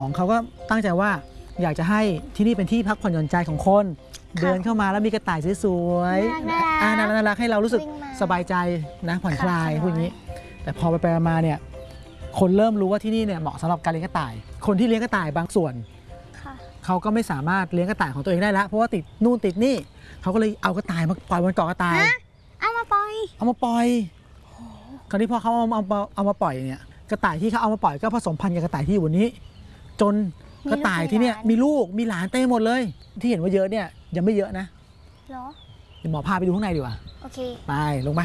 ของเขาก็ตั้งใจว่าอยากจะให้ที่นี่เป็นที่พักผ่อนหย่อนใจของคนเดินเข้ามาแล้วมีกระต่ายสวยๆน่ารักให้เรารู้สึกสบายใจนะผ่อนคลายพวกนี้แต่พอไปมาเนี่ยคนเริ่มรู้ว่าที่นี่เนี่ยเหมาะสำหรับการเลี้ยงกระต่ายคนที่เลี้ยงกระต่ายบางส่วนเขาก็ไม่สามารถเลี้ยงกระต่ายของตัวเองได้แล้วเพราะว่าติดนู่นติดนี่เขาก็เลยเอากระต่ายมาปล่อยบนเกาะกระต่ายเอามาปล่อยคราวนี้พอเขาเอามาปล่อยเนี่ยกระต่ายที่เขาเอามาปล่อยก็ผสมพันธุ์กับกระต่ายที่อยู่บนนี้จนกระต่ายที่เนี่ยมีลูกมีหลานเต็มหมดเลยที่เห็นว่าเยอะเนี่ยยังไม่เยอะนะเหรอเดี๋ยวหมอพาไปดูข้างในดีกว่าโอเคไปลงมา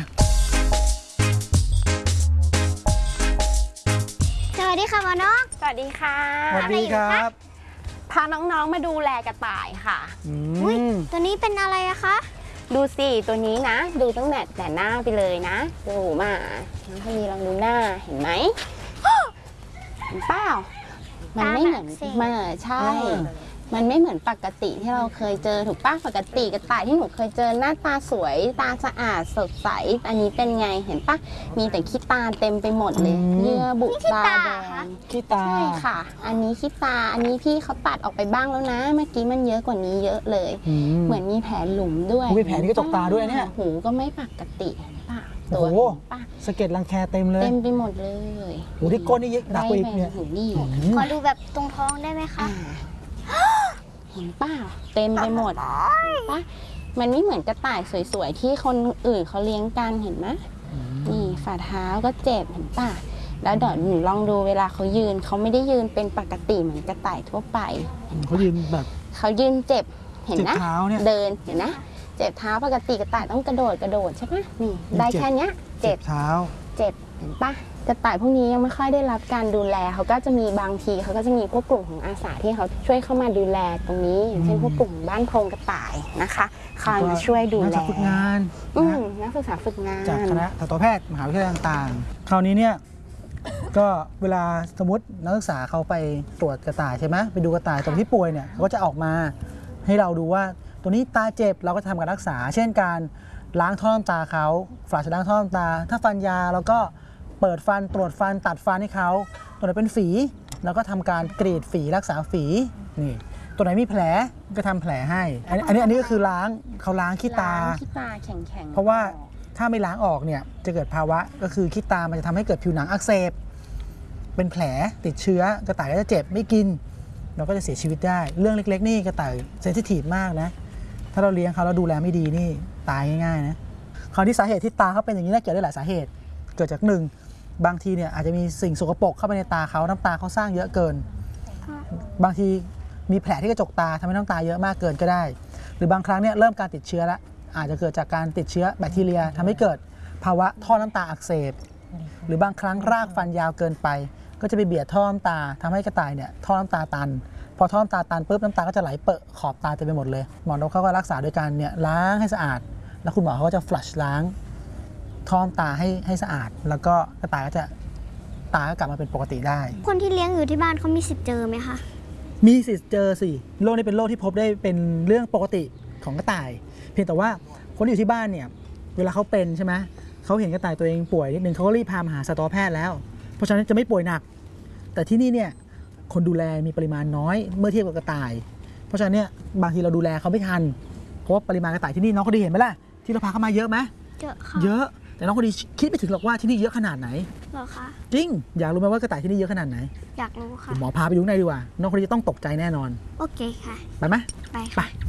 สวัสดีค่ะหมอนกสวัสดีค่ะสวัสดีครับพาน้องๆมาดูแลกระต่ายค่ะตัวนี้เป็นอะไรอะคะดูสิตัวนี้นะดูตั้งแต่หน้าไปเลยนะดูมาน้องพนีลองดูหน้าเห็นไหมเห็นเปล่ามันไม่เหมือนมาใช่มันไม่เหมือนปกติที่เราเคยเจอถูกป่ะปกติกระต่ายที่หนูเคยเจอหน้าตาสวยตาสะอาดสดใสอันนี้เป็นไงเห็นป่ะมีแต่ขี้ตาเต็มไปหมดเลยเยื่อบุตาแดงขี้ตาใช่ค่ะอันนี้ขี้ตาอันนี้พี่เขาตัดออกไปบ้างแล้วนะเมื่อกี้มันเยอะกว่านี้เยอะเลยเหมือนมีแผลหลุมด้วยมีแผลที่กระจกตาด้วยเนี่ยหูก็ไม่ปกติป่ะตัวป่ะสะเก็ดรังแคเต็มเลยเต็มไปหมดเลยหูที่ก้นนี่หนักกว่าอีกเนี่ยขอดูแบบตรงท้องได้ไหมคะเห็นป่ะเต็มไปหมดป่ะมันไม่เหมือนกระต่ายสวยๆที่คนอื่นเขาเลี้ยงกันเห็นไหมนี่ฝ่าเท้าก็เจ็บเห็นป่ะแล้วเดี๋ยวหนูลองดูเวลาเขายืนเขาไม่ได้ยืนเป็นปกติเหมือนกระต่ายทั่วไปเขายืนแบบเขายืนเจ็บเห็นนะเดินเห็นนะเจ็บเท้าปกติกระต่ายต้องกระโดดใช่ปะนี่ได้แค่นี้เจ็บเท้าเจ็บเห็นปะกระต่ายพวกนี้ยังไม่ค่อยได้รับการดูแลเขาก็จะมีบางทีเขาก็จะมีพวกกลุ่มของอาสาที่เขาช่วยเข้ามาดูแลตรงนี้อย่างเช่นพวกกลุ่มบ้านโพรงกระต่ายนะคะคอยมาช่วยดูแลนักฝึกงานนักศึกษาฝึกงานจากคณะสัตวแพทย์มหาวิทยาลัยต่างๆคราวนี้เนี่ยก็เวลาสมมตินักศึกษาเขาไปตรวจกระต่ายใช่ไหมไปดูกระต่ายตรงที่ป่วยเนี่ยเขาก็จะออกมาให้เราดูว่าตัวนี้ตาเจ็บเราก็ทำการรักษาเช่นการล้างท่อน้ำตาเขาฝาชล้างท่อน้ำตาถ้าฟันยาเราก็เปิดฟันตรวจฟันตัดฟันให้เขาตัวไหนเป็นฝีเราก็ทำการกรีดฝีรักษาฝีนี่ตัวไหนมีแผลก็ทำแผลให้อันนี้ก็คือล้างเขาล้างขี้ตาแข็งเพราะว่าถ้าไม่ล้างออกเนี่ยจะเกิดภาวะก็คือขี้ตามันจะทำให้เกิดผิวหนังอักเสบเป็นแผลติดเชื้อกระต่ายก็จะเจ็บไม่กินเราก็จะเสียชีวิตได้เรื่องเล็กๆนี่กระต่ายเซนซิทีฟมากนะถ้าเราเลี้ยงเขาแล้วดูแลไม่ดีนี่ตายง่ายๆนะคราวนี้สาเหตุที่ตาเขาเป็นอย่างนี้น่าเกิดได้หลายสาเหตุเกิดจากหนึ่งบางทีเนี่ยอาจจะมีสิ่งสกปรกเข้าไปในตาเขาน้ำตาเขาสร้างเยอะเกินบางทีมีแผลที่กระจกตาทำให้น้ำตาเยอะมากเกินก็ได้หรือบางครั้งเนี่ยเริ่มการติดเชื้อแล้วอาจจะเกิดจากการติดเชื้อแบคทีเรียทำให้เกิดภาวะท่อน้ำตาอักเสบหรือบางครั้งรากฟันยาวเกินไปก็จะไปเบียดท่อน้ำตาทำให้กระต่ายเนี่ยท่อน้ำตาตันพอท่อน้ำตาตันปุ๊บน้ำตาก็จะไหลเปอะขอบตาเต็มไปหมดเลยหมอเขาก็รักษาโดยการเนี่ยล้างให้สะอาดแล้วคุณหมอเขาก็จะฟลัชล้างท่อน้ำตาให้สะอาดแล้วก็กระต่ายก็จะตาก็กลับมาเป็นปกติได้คนที่เลี้ยงอยู่ที่บ้านเขามีสิทธิ์เจอไหมคะมีสิทธิ์เจอสิโรคนี้เป็นโรคที่พบได้เป็นเรื่องปกติของกระต่ายเพียงแต่ว่าคนที่อยู่ที่บ้านเนี่ยเวลาเขาเป็นใช่ไหมเขาเห็นกระต่ายตัวเองป่วยนิดนึงเขาก็รีบพามาหาสัตวแพทย์แล้วเพราะฉะนั้นจะไม่ป่วยหนักแต่ที่นี่เนี่ยคนดูแลมีปริมาณน้อยเมื่อเทียบกับกระต่ายเพราะฉะนั้นเนี่ยบางทีเราดูแลเขาไม่ทันเพราะว่าปริมาณกระต่ายที่นี่น้องเขาได้เห็นไหมล่ะที่เราพาเขามาเยอะไหมเยอะค่ะเยอะแต่น้องคนดีคิดไม่ถึงหรอกว่าที่นี่เยอะขนาดไหนหรอคะจริงอยากรู้ไหมว่ากระต่ายที่นี่เยอะขนาดไหนอยากรู้ค่ะหมอพาไปดูข้างในดีกว่าน้องคนดีจะต้องตกใจแน่นอนโอเคค่ะไปไหมไปค่ะ